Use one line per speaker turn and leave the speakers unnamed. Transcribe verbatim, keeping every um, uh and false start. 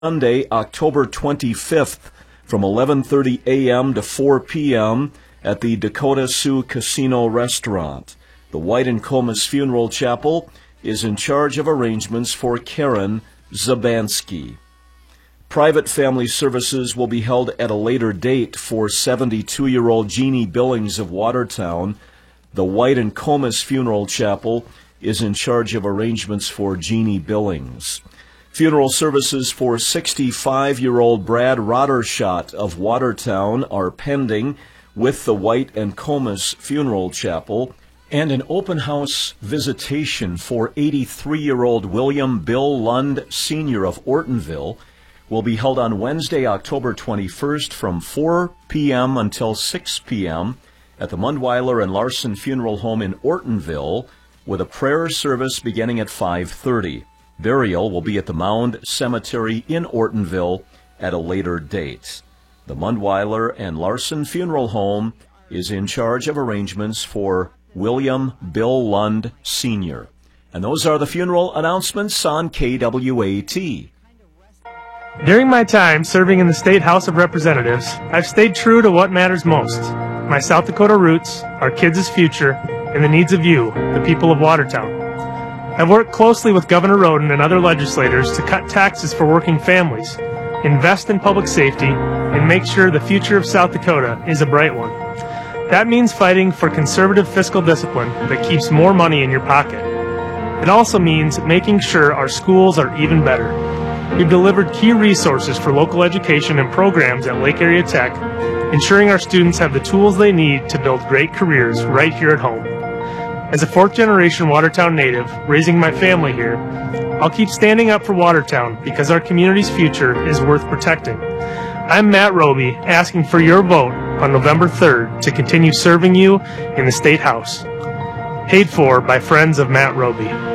Sunday, October twenty-fifth, from eleven thirty a m to four p m at the Dakota Sioux Casino Restaurant. The White and Comus Funeral Chapel is in charge of arrangements for Karen Zabansky. Private family services will be held at a later date for seventy-two-year-old Jeannie Billings of Watertown. The White and Comus Funeral Chapel is in charge of arrangements for Jeannie Billings. Funeral services for sixty-five-year-old Brad Rottershot of Watertown are pending with the White and Comus Funeral Chapel, and an open house visitation for eighty-three-year-old William Bill Lund Senior of Ortonville will be held on Wednesday, October twenty-first from four p m until six p m at the Mundweiler and Larson Funeral Home in Ortonville, with a prayer service beginning at five thirty. Burial will be at the Mound Cemetery in Ortonville at a later date. The Mundweiler and Larson Funeral Home is in charge of arrangements for William Bill Lund Senior And those are the funeral announcements on K W A T.
During my time serving in the State House of Representatives, I've stayed true to what matters most: my South Dakota roots, our kids' future, and the needs of you, the people of Watertown. I've worked closely with Governor Roden and other legislators to cut taxes for working families, invest in public safety, and make sure the future of South Dakota is a bright one. That means fighting for conservative fiscal discipline that keeps more money in your pocket. It also means making sure our schools are even better. We've delivered key resources for local education and programs at Lake Area Tech, ensuring our students have the tools they need to build great careers right here at home. As a fourth-generation Watertown native, raising my family here, I'll keep standing up for Watertown because our community's future is worth protecting. I'm Matt Roby, asking for your vote on November third to continue serving you in the State House. Paid for by friends of Matt Roby.